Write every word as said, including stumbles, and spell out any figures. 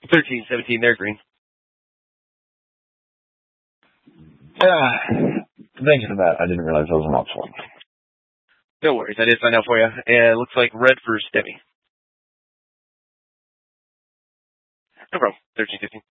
thirteen seventeen, they're green. Uh, thank you for that. I didn't realize that was an option. No worries, I did find out for you. And it looks like red for Stemi. No problem. thirteen fifteen.